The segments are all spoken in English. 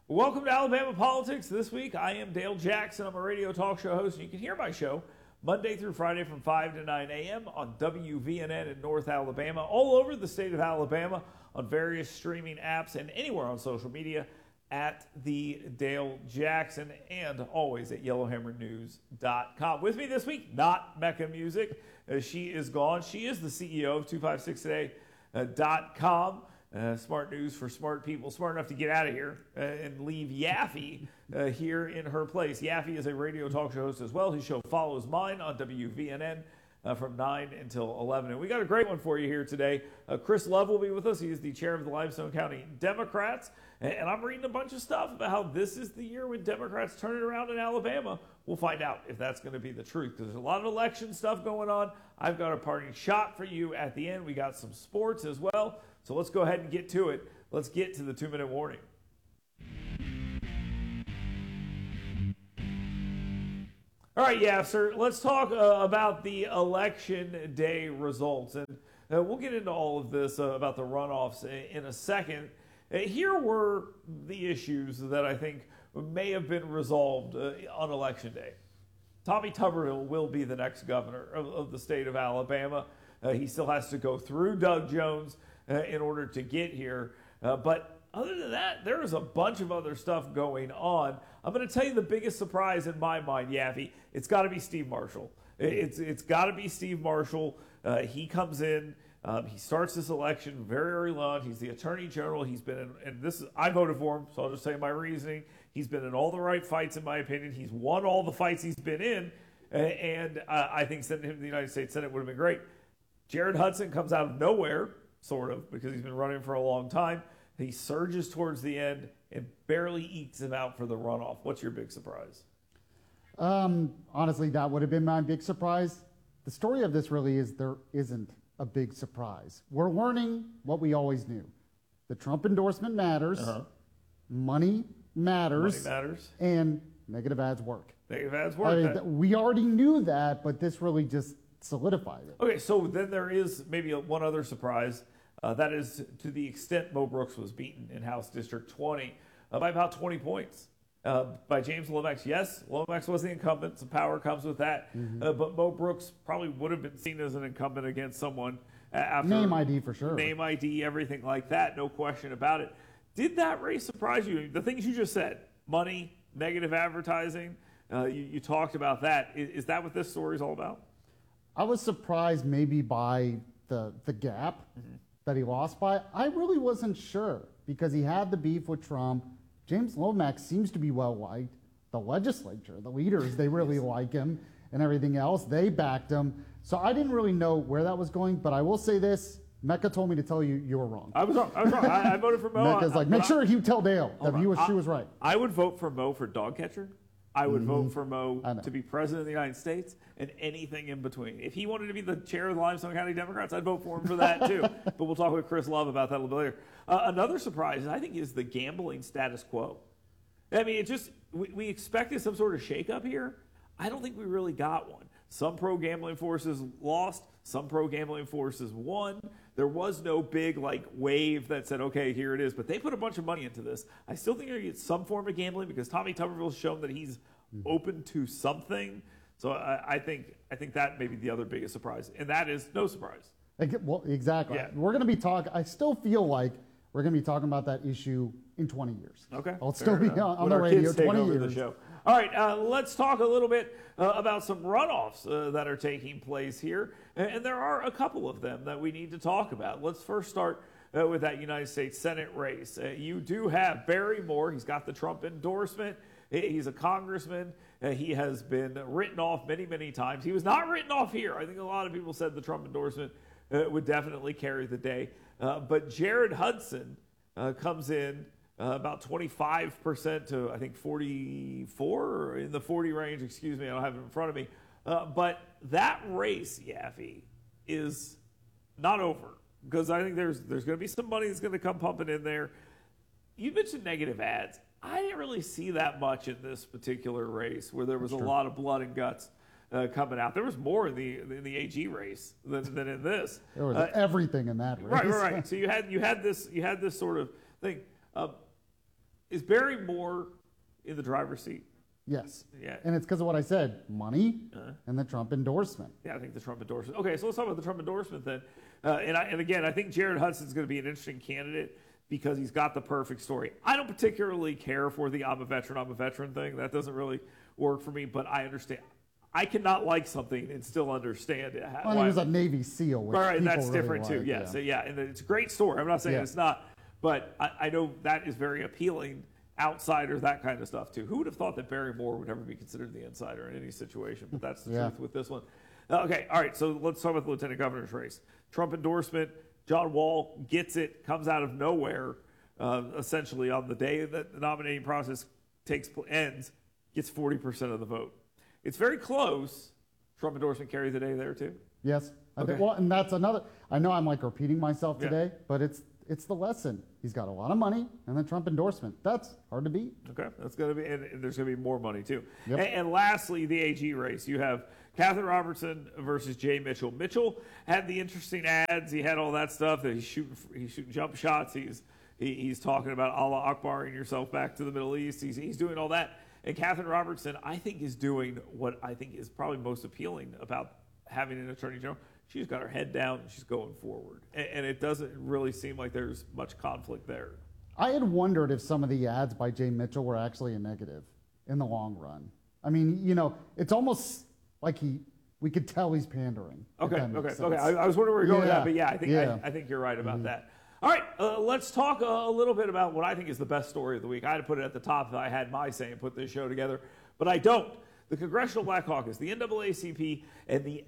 Welcome to Alabama Politics. This week, I am Dale Jackson. I'm a radio talk show host, and you can hear my show Monday through Friday from 5 to 9 a.m. on WVNN in North Alabama, all over the state of Alabama, on various streaming apps, and anywhere on social media at the Dale Jackson, and always at YellowhammerNews.com. With me this week, not Mecca Music. She is gone. She is the CEO of 256today.com. Smart news for smart people, smart enough to get out of here and leave Yaffe here in her place. Yaffe is a radio talk show host as well. His show follows mine on WVNN from 9 until 11. And we got a great one for you here today. Chris Love will be with us. He is the chair of the Limestone County Democrats. And I'm reading a bunch of stuff about how this is the year when Democrats turn it around in Alabama. We'll find out if that's going to be the truth, because there's a lot of election stuff going on. I've got a parting shot for you at the end. We got some sports as well. So let's go ahead and get to it. Let's get to the 2-minute warning. All right, yeah, sir. Let's talk about the election day results. And we'll get into all of this about the runoffs in a second. Here were the issues that I think may have been resolved on Election Day. Tommy Tuberville will be the next governor of the state of Alabama. He still has to go through Doug Jones in order to get here. But other than that, there is a bunch of other stuff going on. I'm going to tell you the biggest surprise in my mind, Yaffe. It's got to be Steve Marshall. It's got to be Steve Marshall. He comes in. He starts this election very early on. He's the attorney general. He's been in, and this is, I voted for him, so I'll just say my reasoning. He's been in all the right fights, in my opinion. He's won all the fights he's been in, and I think sending him to the United States Senate would have been great. Jared Hudson comes out of nowhere, sort of, because he's been running for a long time. He surges towards the end and barely ekes him out for the runoff. What's your big surprise? Honestly, that would have been my big surprise. The story of this really is there isn't a big surprise. We're learning what we always knew. The Trump endorsement matters. Money matters. Money matters. And negative ads work. Negative ads work. I mean, we already knew that, but this really just solidified it. Okay, so then there is maybe one other surprise. That is to the extent Mo Brooks was beaten in House District 20 by about 20 points by James Lomax. Yes, Lomax was the incumbent. Some power comes with that. But Mo Brooks probably would have been seen as an incumbent against someone after name ID for sure. Name ID, everything like that. No question about it. Did that race surprise you? The things you just said, money, negative advertising, you talked about that. Is that what this story is all about? I was surprised maybe by the gap that he lost by. I really wasn't sure because he had the beef with Trump. James Lomax seems to be well liked. The legislature, the leaders, they really like him and everything else. They backed him. So I didn't really know where that was going, but I will say this. Mecca told me to tell you you were wrong. I was wrong. I voted for Mo. Mecca's like, make sure you tell Dale that she was right. I would vote for Mo for dog catcher. I would vote for Mo to be president of the United States and anything in between. If he wanted to be the chair of the Limestone County Democrats, I'd vote for him for that too. But we'll talk with Chris Love about that a little bit later. Another surprise, I think, is the gambling status quo. I mean, we expected some sort of shakeup here. I don't think we really got one. Some pro-gambling forces lost. Some pro-gambling forces won. There was no big wave that said, okay, here it is. But they put a bunch of money into this. I still think they're going to get some form of gambling because Tommy Tuberville's shown that he's open to something. So I think that may be the other biggest surprise. And that is no surprise. Well, exactly. Yeah. We're going to be talking. I still feel like we're going to be talking about that issue in 20 years. Okay. I'll still be on the radio 20 years. The show. All right, let's talk a little bit about some runoffs that are taking place here. And there are a couple of them that we need to talk about. Let's first start with that United States Senate race. You do have Barry Moore. He's got the Trump endorsement. He's a congressman. He has been written off many, many times. He was not written off here. I think a lot of people said the Trump endorsement would definitely carry the day. But Jared Hudson comes in about 25% to, I think, 44, or in the 40 range, excuse me, I don't have it in front of me. But that race, Yaffe, is not over because I think there's going to be some money that's going to come pumping in there. You mentioned negative ads. I didn't really see that much in this particular race where there was a lot of blood and guts coming out. There was more in the AG race than in this. There was everything in that race. Right. So you had this sort of thing. Is Barry Moore in the driver's seat? Yes. Yeah. And it's because of what I said, money and the Trump endorsement. Yeah, I think the Trump endorsement. Okay, so let's talk about the Trump endorsement then. And again, I think Jared Hudson's going to be an interesting candidate because he's got the perfect story. I don't particularly care for the I'm a veteran thing. That doesn't really work for me, but I understand. I cannot like something and still understand it. Well, he was a Navy SEAL, which all right, people that's really different too. like, Yeah, so and it's a great story. I'm not saying it's not, but I know that is very appealing. Outsider, that kind of stuff too. Who would have thought that Barry Moore would ever be considered the insider in any situation? But that's the truth with this one. Okay, all right, so let's talk about the lieutenant governor's race. Trump endorsement, John Wall gets it, comes out of nowhere, essentially on the day that the nominating process ends, gets 40% of the vote. It's very close. Trump endorsement carries the day there too. Yes. Okay. Well, and that's another. I know I'm like repeating myself today, but it's the lesson. He's got a lot of money, and the Trump endorsement. That's hard to beat. Okay, that's going to be, and there's going to be more money too. Yep. And lastly, the AG race. You have Catherine Robertson versus Jay Mitchell. Mitchell had the interesting ads. He had all that stuff. That he's shooting jump shots. He's talking about Allah Akbaring yourself back to the Middle East. He's doing all that. And Catherine Robertson, I think, is doing what I think is probably most appealing about having an attorney general. She's got her head down and she's going forward. And it doesn't really seem like there's much conflict there. I had wondered if some of the ads by Jay Mitchell were actually a negative in the long run. I mean, it's almost like we could tell he's pandering. Okay. I was wondering where you're going with that, but I think you're right about that. All right, let's talk a little bit about what I think is the best story of the week. I had to put it at the top if I had my say and put this show together, but I don't. The Congressional Black Caucus, the NAACP, and the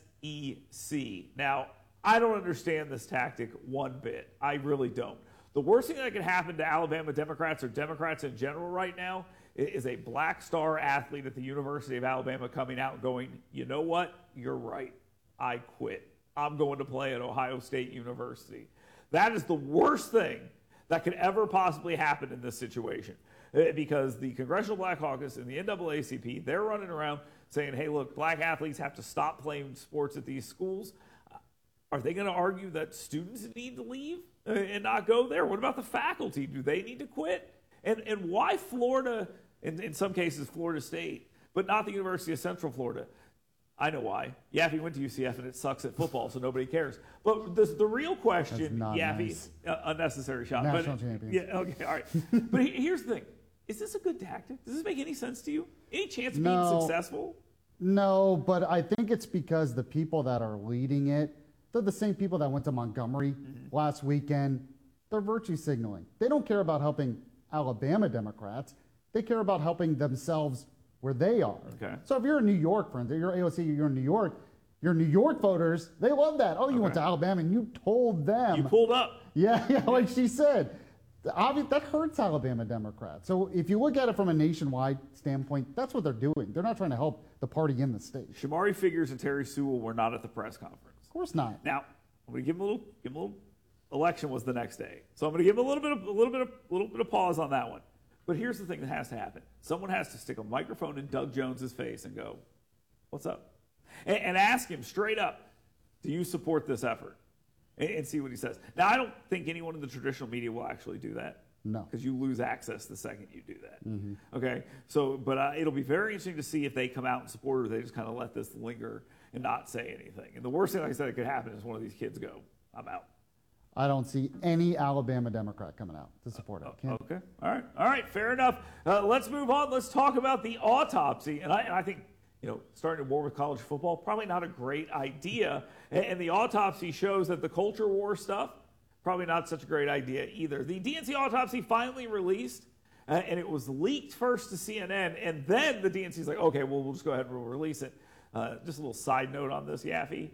SEC. Now, I don't understand this tactic one bit. I really don't. The worst thing that could happen to Alabama Democrats or Democrats in general right now is a black star athlete at the University of Alabama coming out and going, you know what? You're right. I quit. I'm going to play at Ohio State University. That is the worst thing that could ever possibly happen in this situation. Because the Congressional Black Caucus and the NAACP, they're running around saying, hey, look, black athletes have to stop playing sports at these schools. Are they going to argue that students need to leave and not go there? What about the faculty? Do they need to quit? And why Florida, in some cases Florida State, but not the University of Central Florida? I know why. Yaffe went to UCF and it sucks at football, so nobody cares. But the real question, Yaffe, nice. Unnecessary shot. National champion. Yeah, okay, all right. But here's the thing. Is this a good tactic? Does this make any sense to you? Any chance of being successful? No, but I think it's because the people that are leading it, they're the same people that went to Montgomery last weekend. They're virtue signaling. They don't care about helping Alabama Democrats. They care about helping themselves where they are. Okay. So if you're in New York, friends, you're AOC, you're in New York, your New York voters, they love that. Oh, you went to Alabama and you told them. You pulled up. Yeah, like she said. That hurts Alabama Democrats. So if you look at it from a nationwide standpoint, that's what they're doing. They're not trying to help the party in the state. Shamari Figures and Terry Sewell were not at the press conference. Of course not. Now, I'm going to give them a little. Election was the next day, so I'm going to give them a little bit of pause on that one. But here's the thing that has to happen: someone has to stick a microphone in Doug Jones's face and go, "What's up?" and ask him straight up, "Do you support this effort?" And see what he says. Now, I don't think anyone in the traditional media will actually do that. No. Because you lose access the second you do that. Okay? So, but it'll be very interesting to see if they come out and support it or they just kind of let this linger and not say anything. And the worst thing, like I said, that could happen is one of these kids go, I'm out. I don't see any Alabama Democrat coming out to support it. Okay. All right. Fair enough. Let's move on. Let's talk about the autopsy. And I think, starting a war with college football, probably not a great idea. And the autopsy shows that the culture war stuff, probably not such a great idea either. The DNC autopsy finally released, and it was leaked first to CNN, and then the DNC's like, okay, well, we'll just go ahead and we'll release it. Just a little side note on this, Yaffe.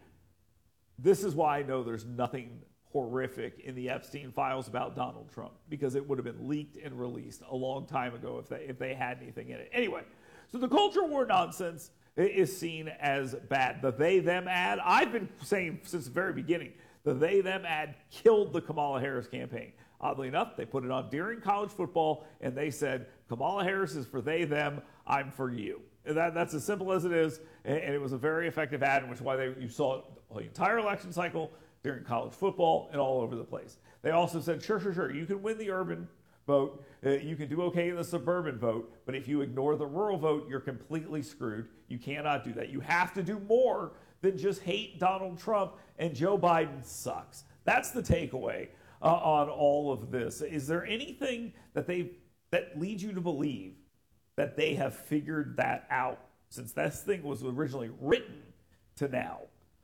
This is why I know there's nothing horrific in the Epstein files about Donald Trump, because it would have been leaked and released a long time ago if they had anything in it. Anyway, so the culture war nonsense is seen as bad. The they-them ad, I've been saying since the very beginning, the they-them ad killed the Kamala Harris campaign. Oddly enough, they put it on during college football, and they said, Kamala Harris is for they-them, I'm for you. And that's as simple as it is, and it was a very effective ad, in which you saw it the entire election cycle during college football and all over the place. They also said, sure, you can win the urban vote. You can do okay in the suburban vote, but if you ignore the rural vote, you're completely screwed. You cannot do that. You have to do more than just hate Donald Trump, and Joe Biden sucks. That's the takeaway on all of this. Is there anything that leads you to believe that they have figured that out since this thing was originally written to now?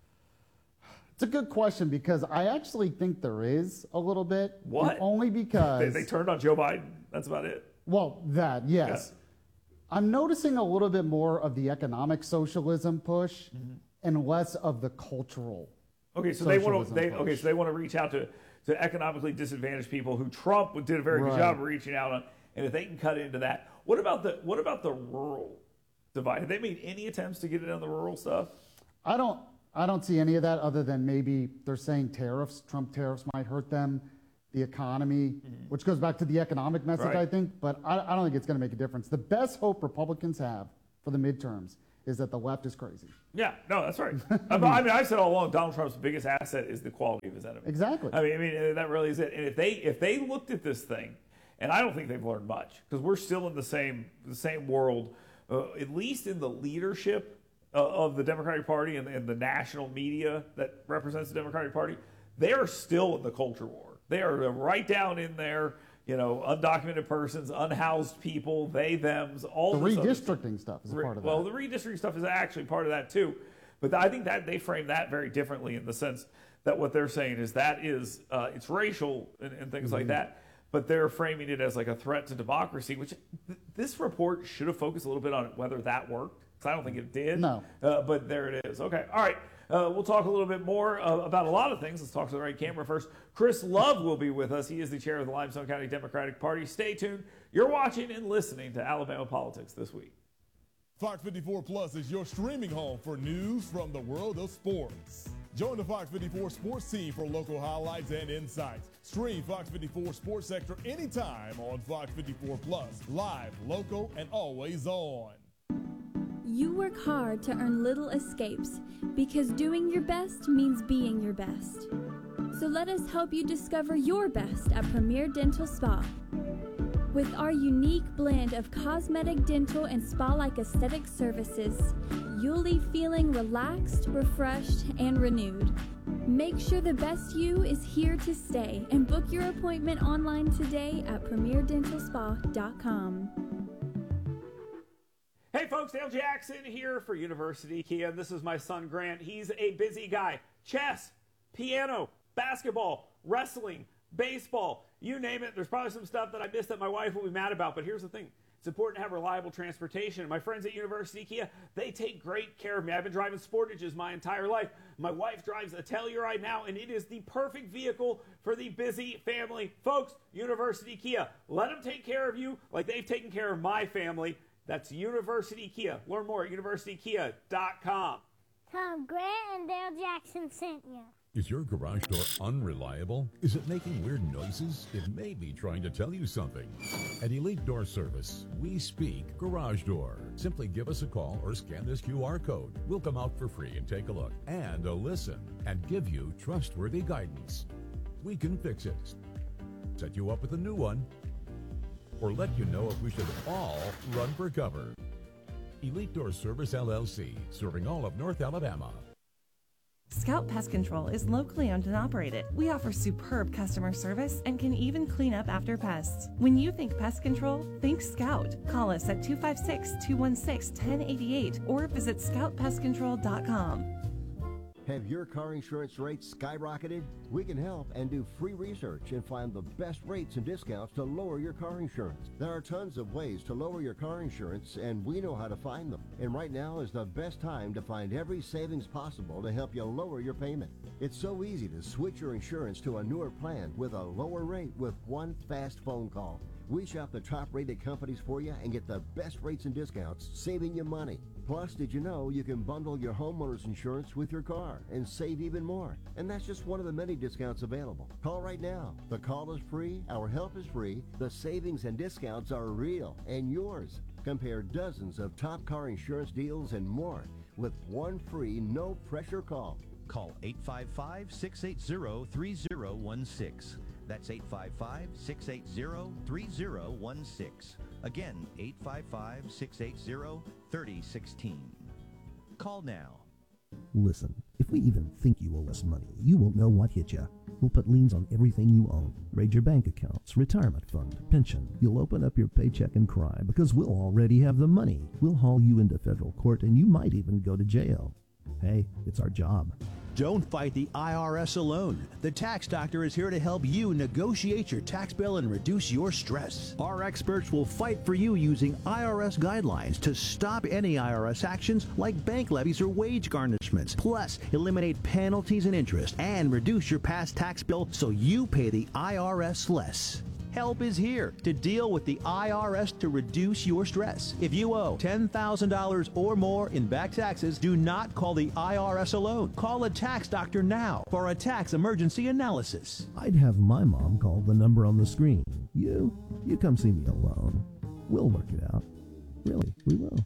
It's a good question because I actually think there is a little bit. What? And only because they turned on Joe Biden. That's about it. Well, that, yes. Yeah. I'm noticing a little bit more of the economic socialism push and less of the cultural. Okay, so they want to reach out to economically disadvantaged people who Trump did a very good job of reaching out on, and if they can cut into that. What about the rural divide? Have they made any attempts to get it on the rural stuff? I don't see any of that other than maybe they're saying tariffs, Trump tariffs might hurt them, the economy, which goes back to the economic message, I think. But I don't think it's going to make a difference. The best hope Republicans have for the midterms is that the left is crazy. Yeah, no, that's right. I mean, I've said all along, Donald Trump's biggest asset is the quality of his enemy. Exactly. I mean, that really is it. And if they looked at this thing, and I don't think they've learned much because we're still in the same world, at least in the leadership of the Democratic Party and the national media that represents the Democratic Party, they are still in the culture war. They are right down in there, undocumented persons, unhoused people, they, thems, all the redistricting stuff is a part of that. Well, the redistricting stuff is actually part of that too. But I think that they frame that very differently in the sense that what they're saying is it's racial and things like that. But they're framing it as like a threat to democracy, which this report should have focused a little bit on whether that worked. Because I don't think it did. No. But there it is. Okay. All right. We'll talk a little bit more about a lot of things. Let's talk to the right camera first. Chris Love will be with us. He is the chair of the Limestone County Democratic Party. Stay tuned. You're watching and listening to Alabama Politics This Week. Fox 54 Plus is your streaming home for news from the world of sports. Join the Fox 54 sports team for local highlights and insights. Stream Fox 54 Sports Sector anytime on Fox 54 Plus, live, local, and always on. You work hard to earn little escapes because doing your best means being your best. So let us help you discover your best at Premier Dental Spa. With our unique blend of cosmetic, dental, and spa-like aesthetic services, you'll leave feeling relaxed, refreshed, and renewed. Make sure the best you is here to stay and book your appointment online today at premierdentalspa.com. Hey folks, Dale Jackson here for University Kia. This is my son Grant. He's a busy guy. Chess, piano, basketball, wrestling, baseball, you name it. There's probably some stuff that I missed that my wife will be mad about, but here's the thing. It's important to have reliable transportation. My friends at University Kia, they take great care of me. I've been driving Sportages my entire life. My wife drives a Telluride now, and it is the perfect vehicle for the busy family. Folks, University Kia, let them take care of you like they've taken care of my family. That's University Kia. Learn more at universitykia.com. Tom Grant and Dale Jackson sent you. Is your garage door unreliable? Is it making weird noises? It may be trying to tell you something. At Elite Door Service, we speak garage door. Simply give us a call or scan this QR code. We'll come out for free and take a look and a listen and give you trustworthy guidance. We can fix it, set you up with a new one, or let you know if we should all run for cover. Elite Door Service LLC, serving all of North Alabama. Scout Pest Control is locally owned and operated. We offer superb customer service and can even clean up after pests. When you think pest control, think Scout. Call us at 256-216-1088 or visit scoutpestcontrol.com. Have your car insurance rates skyrocketed? We can help and do free research and find the best rates and discounts to lower your car insurance. There are tons of ways to lower your car insurance, and we know how to find them. And right now is the best time to find every savings possible to help you lower your payment. It's so easy to switch your insurance to a newer plan with a lower rate with one fast phone call. We shop the top-rated companies for you and get the best rates and discounts, saving you money. Plus, did you know you can bundle your homeowner's insurance with your car and save even more? And that's just one of the many discounts available. Call right now. The call is free, our help is free, the savings and discounts are real and yours. Compare dozens of top car insurance deals and more with one free, no-pressure call. Call 855-680-3016. That's 855-680-3016. Again, 855-680-3016. Call now. Listen, if we even think you owe us money, you won't know what hit you. We'll put liens on everything you own. Raid your bank accounts, retirement fund, pension. You'll open up your paycheck and cry because we'll already have the money. We'll haul you into federal court and you might even go to jail. Hey, it's our job. Don't fight the IRS alone. The Tax Doctor is here to help you negotiate your tax bill and reduce your stress. Our experts will fight for you using IRS guidelines to stop any IRS actions like bank levies or wage garnishments. Plus, eliminate penalties and interest and reduce your past tax bill so you pay the IRS less. Help is here to deal with the IRS to reduce your stress. If you owe $10,000 or more in back taxes, do not call the IRS alone. Call a tax doctor now for a tax emergency analysis. I'd have my mom call the number on the screen. You come see me alone. We'll work it out. Really, we will.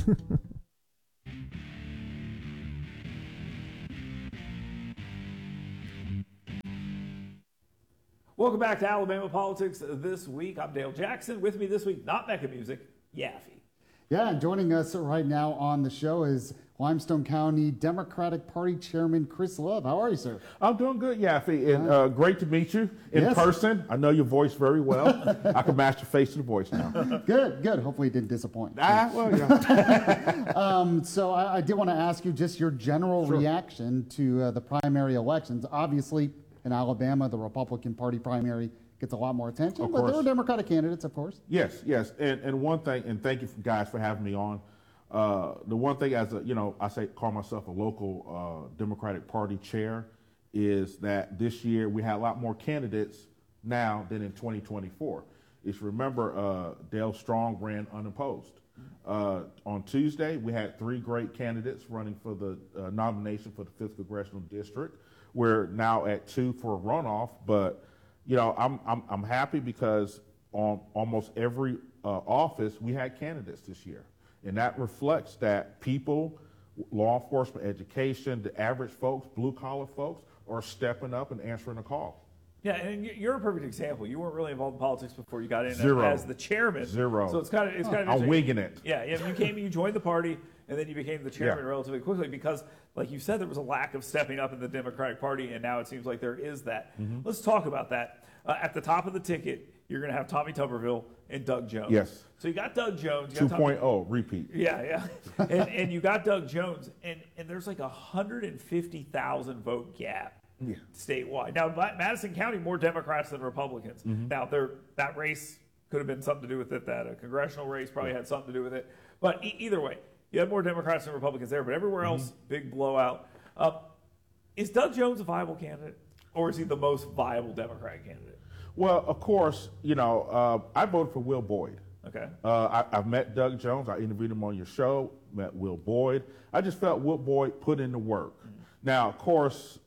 Welcome back to Alabama Politics This Week. I'm Dale Jackson. With me this week, not Mecca Music, Yaffe. Yeah, and joining us right now on the show is Limestone County Democratic Party Chairman Chris Love. How are you, sir? I'm doing good, Yaffe, and great to meet you in person. I know your voice very well. I can match your face to the voice now. Good. Hopefully it didn't disappoint. Well, yeah. So I did want to ask you just your general reaction to the primary elections. Obviously, in Alabama, the Republican Party primary gets a lot more attention, but there are Democratic candidates, of course. Yes. And one thing, and thank you guys for having me on. The one thing, as call myself a local Democratic Party chair, is that this year we had a lot more candidates now than in 2024. If you remember, Dale Strong ran unopposed. On Tuesday, we had 3 great candidates running for the nomination for the 5th Congressional District. We're now at 2 for a runoff, but I'm happy because on almost every office we had candidates this year, and that reflects that people, law enforcement, education, the average folks, blue collar folks, are stepping up and answering the call. Yeah, and you're a perfect example. You weren't really involved in politics before you got in as the chairman. Zero. So it's kind of I'm winging it. Yeah, you joined the party, and then you became the chairman relatively quickly because, like you said, there was a lack of stepping up in the Democratic Party, and now it seems like there is that. Mm-hmm. Let's talk about that. At the top of the ticket, you're going to have Tommy Tuberville and Doug Jones. Yes. So you got Doug Jones. 2.0, repeat. Yeah. and you got Doug Jones, and there's like 150,000 vote gap. Yeah. Statewide. Now, Madison County, more Democrats than Republicans. Mm-hmm. Now, that race could have been something to do with it. That congressional race probably had something to do with it. But either way, you have more Democrats than Republicans there. But everywhere else, big blowout. Is Doug Jones a viable candidate, or is he the most viable Democratic candidate? Well, of course, I voted for Will Boyd. Okay. I've met Doug Jones. I interviewed him on your show, met Will Boyd. I just felt Will Boyd put in the work. Mm-hmm. Now, of course,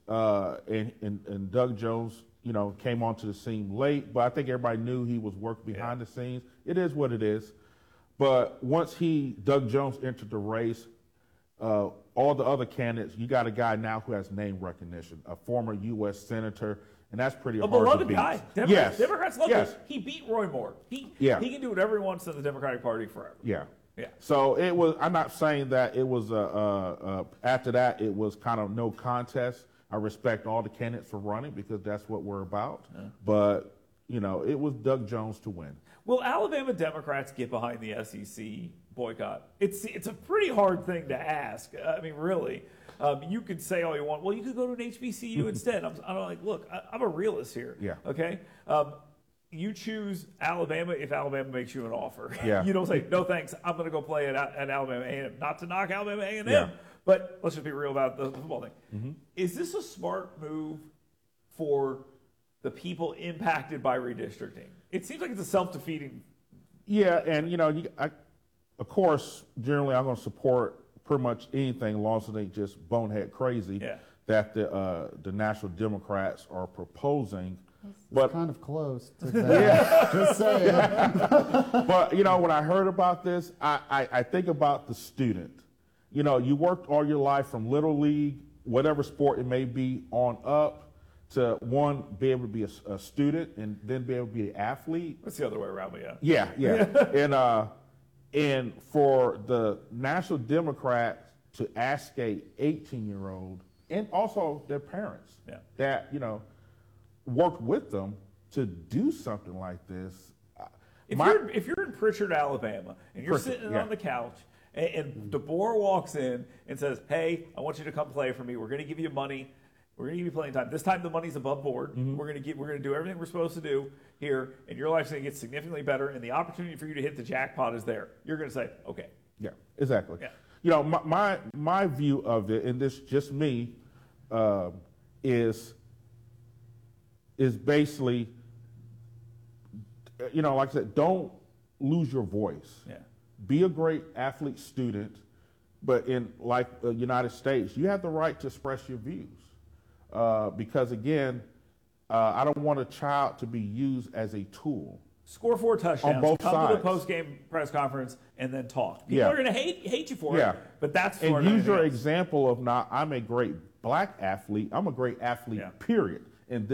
and Doug Jones, came onto the scene late, but I think everybody knew he was working behind the scenes. It is what it is. But once Doug Jones entered the race, all the other candidates, you got a guy now who has name recognition, a former U.S. senator, and that's pretty hard to beat. A beloved guy. Democrats love him. He beat Roy Moore. He can do whatever he wants in the Democratic Party forever. Yeah. So it was. I'm not saying that it was after that it was kind of no contest. I respect all the candidates for running because that's what we're about. Yeah. But it was Doug Jones to win. Will Alabama Democrats get behind the SEC boycott? It's a pretty hard thing to ask. I mean, really. You could say all you want. Well, you could go to an HBCU instead. I'm like, look, I'm a realist here. Yeah. Okay. You choose Alabama if Alabama makes you an offer. Yeah. You don't say, no thanks, I'm going to go play at Alabama A&M. Not to knock Alabama A&M, but let's just be real about the football thing. Mm-hmm. Is this a smart move for the people impacted by redistricting? It seems like it's a self-defeating. Yeah, and of course, generally I'm going to support pretty much anything as long as it ain't just bonehead crazy that the National Democrats are proposing. But kind of close to that. Just saying. But when I heard about this, I think about the student. You worked all your life from Little League, whatever sport it may be, on up. to, one, be able to be a student and then be able to be an athlete. That's the other way around, but yeah. Yeah. And for the National Democrats to ask a 18-year-old and also their parents that, worked with them to do something like this. If you're in Pritchard, Alabama, and you're sitting on the couch, and DeBoer walks in and says, "Hey, I want you to come play for me. We're going to give you money. We're going to give you playing time. This time the money's above board. We're going to do everything we're supposed to do here, and your life's going to get significantly better. And the opportunity for you to hit the jackpot is there." You're going to say, "Okay." Yeah, exactly. Yeah. My view of it, and this just me, is basically, like I said, don't lose your voice. Yeah. Be a great athlete student, but in the United States, you have the right to express your views. Because again, I don't want a child to be used as a tool. Score 4 touchdowns, on both come sides. to the post-game press conference, and then talk. People are going to hate you for it, but that's and use your example of I'm a great black athlete. I'm a great athlete, period.